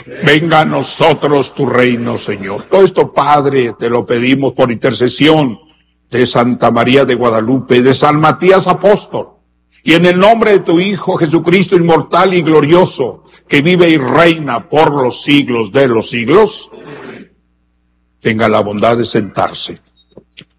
Venga a nosotros tu reino, Señor. Todo esto, Padre, te lo pedimos por intercesión de Santa María de Guadalupe, de San Matías Apóstol, y en el nombre de tu Hijo Jesucristo, inmortal y glorioso, que vive y reina por los siglos de los siglos. Tenga la bondad de sentarse.